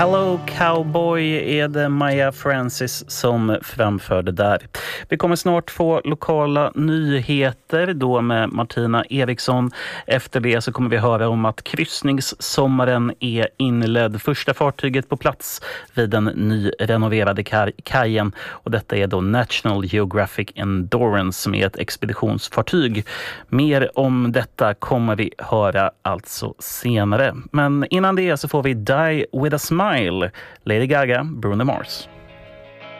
Hello Cowboy är det Maya Francis som framförde där. Vi kommer snart få lokala nyheter då med Martina Eriksson. Efter det så kommer vi höra om att kryssningssommaren är inledd. Första fartyget på plats vid den nyrenoverade kajen. Och detta är då National Geographic Endurance som är ett expeditionsfartyg. Mer om detta kommer vi höra alltså senare. Men innan det så får vi Die With A Smile. Lady Gaga, Bruno Mars.